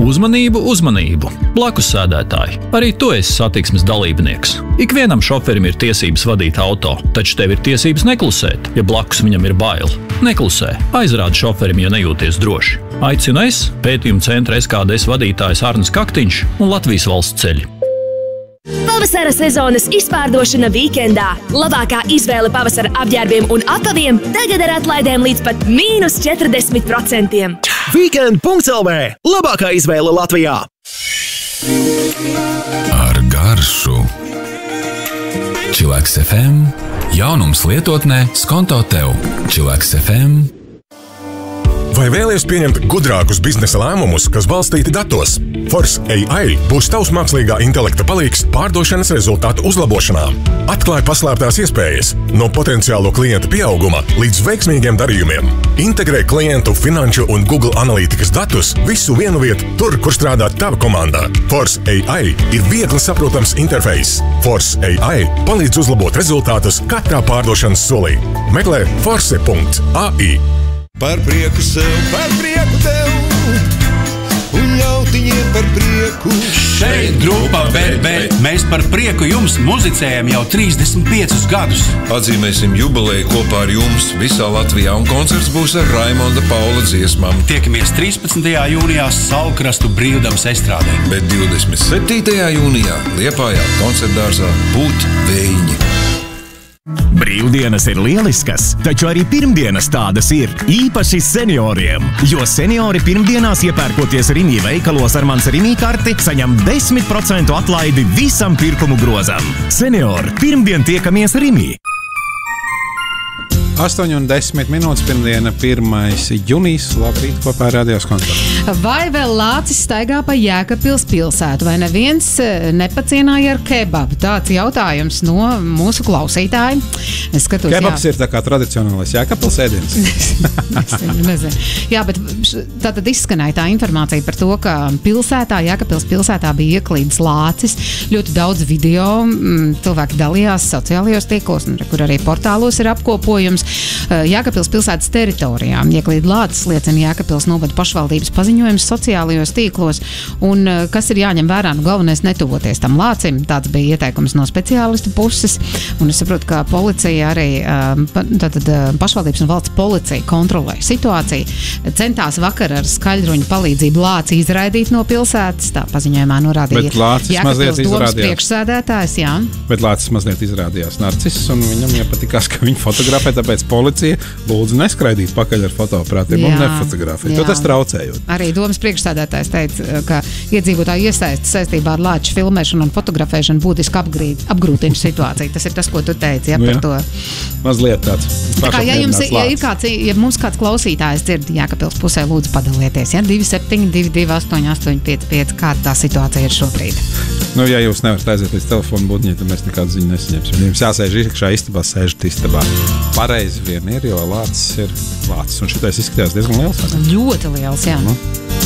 Uzmanību, uzmanību! Blakus sēdētāji, arī tu esi satiksmes dalībnieks. Ikvienam šoferim ir tiesības vadīt auto, taču tev ir tiesības neklusēt, ja blakus viņam ir bail. Neklusē, aizrādi šoferim, ja nejūties droši. Aicinu es, pētījuma centra SKDS vadītājs Arnis Kaktiņš un Latvijas Valsts ceļi. Pavasara sezonas izpārdošana vīkendā. Labākā izvēle pavasara apģērbiem un apaviem tagad ar atlaidēm līdz pat -40%. Weekend.lv. Labākā izvēle Latvijā. Ar garšu. Chillax FM. Jaunums lietotnē Skonto tev. Chillax FM. Vai vēlies pieņemt gudrākus biznesa lēmumus, kas balstīti datos? Force AI būs tavs mākslīgā intelekta palīgs pārdošanas rezultātu uzlabošanā. Atklāj paslēptās iespējas no potenciālo klientu pieauguma līdz veiksmīgiem darījumiem. Integrē klientu, finanšu un Google analītikas datus visu vienu vietu, tur, kur strādā tava komanda. Force AI ir viegli saprotams interfejs. Force AI palīdz uzlabot rezultātus katrā pārdošanas solī. Meklē force.ai. Par prieku sev, par prieku tev, un ļautiņiem par prieku. Šeit grupa BB, mēs par prieku jums muzicējam jau 35 gadus. Atzīmēsim jubileju kopā ar jums visā Latvijā, un koncerts būs ar Raimonda Paula dziesmām. Tiekamies 13. jūnijā Saulkrastu brīvdams estrādē. Bet 27. jūnijā Liepājā koncertdārzā Būt vējiņi. Brīvdienas ir lieliskas, taču arī pirmdienas tādas ir, īpaši senioriem. Jo seniori pirmdienās iepērkoties Rimi veikalos ar mans Rimi karti, saņem 10% atlaidi visam pirkumu grozam. Seniori, pirmdien tiekamies Rimi. 8:10 pirmdiena, 1. jūnijas. Labrīt, kopā ar Radio Skonto. Vai vēl lācis staigā pa Jēkabpils pilsētu, vai neviens nepacienāja ar kebabu? Tāds jautājums no mūsu klausītāja. Es skatos, kebabs ir tā kā tradicionālais Jēkabpils ēdiens. Nezinu. Jā, bet tātad izskanēja tā informācija par to, ka pilsētā, Jēkabpils pilsētā bija ieklīdis lācis. Ļoti daudz video cilvēki dalījās sociālajos tīklos, kur arī portālos ir apkopojums. Jēkabpils pilsētas teritorijā ieklīd lācis, liecina Jēkabpils novada pašvaldības paziņojums sociālajos tīklos. Un kas ir jāņem vērā, galvenais netuvoties tam lācim. Tāds bija ieteikums no speciālistu puses. Un es saprotu, ka policija arī, tātad pašvaldības un valsts policija kontrolē situāciju. Centās vakar ar skaļruņu palīdzību lāci izraidīt no pilsētas. Tā paziņojumā norādīja Jēkabpils domas priekšsēdētājs. Jā. Bet lācis mazliet izrādījās narciss, un viņam jāpatikās, ka viņu fotografē, tāpēc policija lūdzu neskraidīt pakaļ ar fotoaparātiem un nefotografēt, jo tas traucējot. Arī domas priekšsēdētājs teica, ka iedzīvotāju iesaisti saistībā ar lāču filmēšanu un fotografēšanu būtiski apgrūtina situāciju. Tas ir tas, ko tu teici, par to. Mazliet tāds. Ja mums kāds klausītājs dzird Jēkabpils pusē, lūdzu padalieties. 272 885, kāda tā situācija ir šobrīd? Ja jūs nevarat aiziet līdz telefonu būtņai, tad mēs nekādu ziņu nesaņemsim. Jums jāsēž iekšā istabā, sēžat istabā. Pareizi vien ir, jo lācis ir lācis. Un šitais izskatās diezgan liels. Ļoti liels, jā.